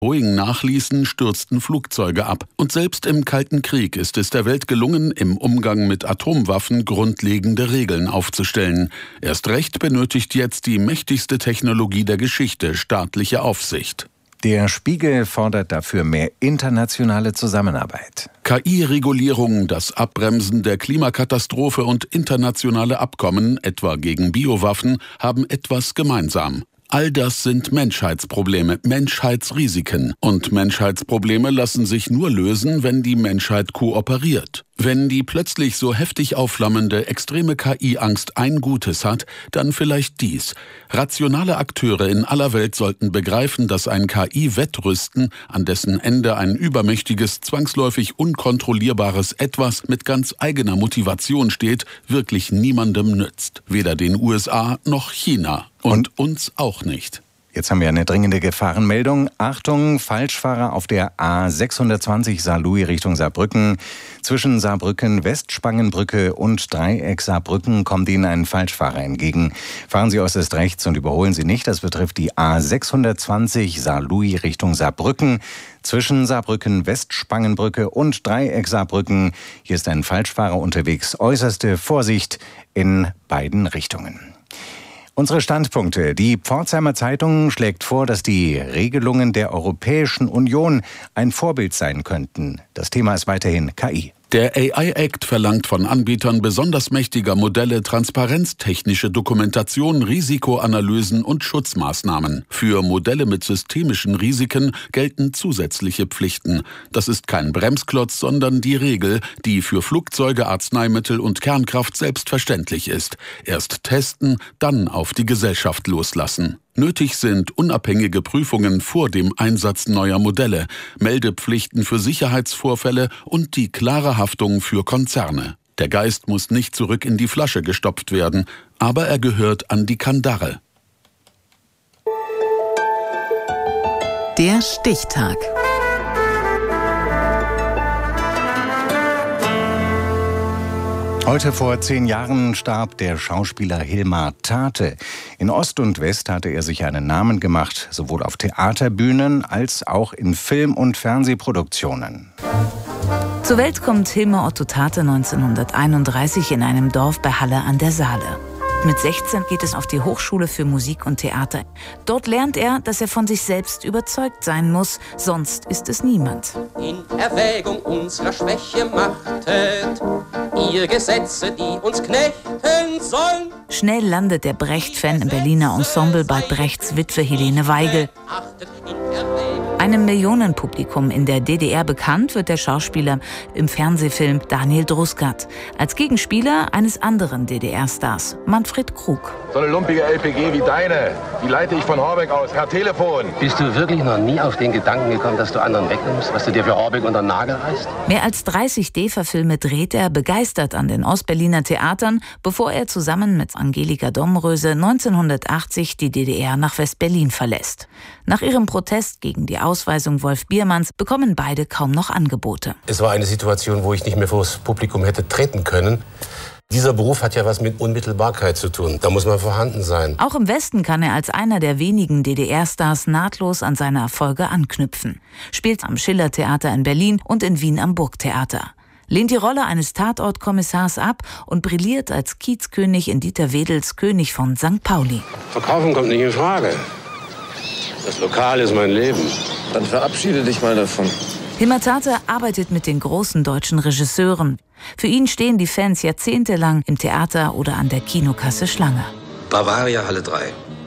Boeing nachließen, stürzten Flugzeuge ab. Und selbst im Kalten Krieg ist es der Welt gelungen, im Umgang mit Atomwaffen grundlegende Regeln aufzustellen. Erst recht benötigt jetzt die mächtigste Technologie der Geschichte staatliche Aufsicht. Der Spiegel fordert dafür mehr internationale Zusammenarbeit. KI-Regulierung, das Abbremsen der Klimakatastrophe und internationale Abkommen, etwa gegen Biowaffen, haben etwas gemeinsam. All das sind Menschheitsprobleme, Menschheitsrisiken. Und Menschheitsprobleme lassen sich nur lösen, wenn die Menschheit kooperiert. Wenn die plötzlich so heftig aufflammende extreme KI-Angst ein Gutes hat, dann vielleicht dies. Rationale Akteure in aller Welt sollten begreifen, dass ein KI-Wettrüsten, an dessen Ende ein übermächtiges, zwangsläufig unkontrollierbares Etwas mit ganz eigener Motivation steht, wirklich niemandem nützt. Weder den USA noch China. Und uns auch nicht. Jetzt haben wir eine dringende Gefahrenmeldung. Achtung, Falschfahrer auf der A620 Saarlouis Richtung Saarbrücken. Zwischen Saarbrücken, Westspangenbrücke und Dreieck Saarbrücken kommt Ihnen ein Falschfahrer entgegen. Fahren Sie äußerst rechts und überholen Sie nicht. Das betrifft die A620 Saarlouis Richtung Saarbrücken. Zwischen Saarbrücken, Westspangenbrücke und Dreieck Saarbrücken. Hier ist ein Falschfahrer unterwegs. Äußerste Vorsicht in beiden Richtungen. Unsere Standpunkte. Die Pforzheimer Zeitung schlägt vor, dass die Regelungen der Europäischen Union ein Vorbild sein könnten. Das Thema ist weiterhin KI. Der AI-Act verlangt von Anbietern besonders mächtiger Modelle transparenztechnische Dokumentation, Risikoanalysen und Schutzmaßnahmen. Für Modelle mit systemischen Risiken gelten zusätzliche Pflichten. Das ist kein Bremsklotz, sondern die Regel, die für Flugzeuge, Arzneimittel und Kernkraft selbstverständlich ist. Erst testen, dann auf die Gesellschaft loslassen. Nötig sind unabhängige Prüfungen vor dem Einsatz neuer Modelle, Meldepflichten für Sicherheitsvorfälle und die klare Haftung für Konzerne. Der Geist muss nicht zurück in die Flasche gestopft werden, aber er gehört an die Kandare. Der Stichtag. Heute vor 10 Jahren starb der Schauspieler Hilmar Tate. In Ost und West hatte er sich einen Namen gemacht, sowohl auf Theaterbühnen als auch in Film- und Fernsehproduktionen. Zur Welt kommt Hilmar Otto Tate 1931 in einem Dorf bei Halle an der Saale. Mit 16 geht es auf die Hochschule für Musik und Theater. Dort lernt er, dass er von sich selbst überzeugt sein muss, sonst ist es niemand. In Erwägung unserer Schwäche machtet ihr Gesetze, die uns knechten sollen. Schnell landet der Brecht-Fan im Berliner Ensemble bei Brechts Witwe Helene Weigel. Einem Millionenpublikum in der DDR bekannt wird der Schauspieler im Fernsehfilm Daniel Druskat. Als Gegenspieler eines anderen DDR-Stars, Manfred Krug. So eine lumpige LPG wie deine, die leite ich von Horbeck aus per Telefon. Bist du wirklich noch nie auf den Gedanken gekommen, dass du anderen wegnimmst, was du dir für Horbeck unter den Nagel reißt? Mehr als 30 DEFA-Filme dreht er begeistert an den Ostberliner Theatern, bevor er zusammen mit Angelika Domröse 1980 die DDR nach West-Berlin verlässt. Nach ihrem Protest gegen die Ausweisung Wolf Biermanns bekommen beide kaum noch Angebote. Es war eine Situation, wo ich nicht mehr vor das Publikum hätte treten können. Dieser Beruf hat ja was mit Unmittelbarkeit zu tun. Da muss man vorhanden sein. Auch im Westen kann er als einer der wenigen DDR-Stars nahtlos an seine Erfolge anknüpfen. Spielt am Schillertheater in Berlin und in Wien am Burgtheater. Lehnt die Rolle eines Tatortkommissars ab und brilliert als Kiezkönig in Dieter Wedels König von St. Pauli. Verkaufen kommt nicht in Frage. Das Lokal ist mein Leben. Dann verabschiede dich mal davon. Hilmar Tate arbeitet mit den großen deutschen Regisseuren. Für ihn stehen die Fans jahrzehntelang im Theater oder an der Kinokasse Schlange. Bavaria, Halle 3.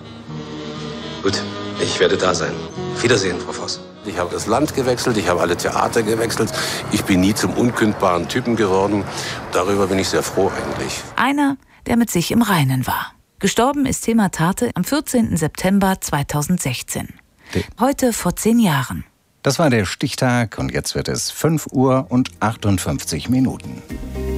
Gut, ich werde da sein. Auf Wiedersehen, Frau Voss. Ich habe das Land gewechselt, ich habe alle Theater gewechselt. Ich bin nie zum unkündbaren Typen geworden. Darüber bin ich sehr froh eigentlich. Einer, der mit sich im Reinen war. Gestorben ist Hilmar Tate am 14. September 2016. Heute vor 10 Jahren. Das war der Stichtag und jetzt wird es 5:58 Uhr.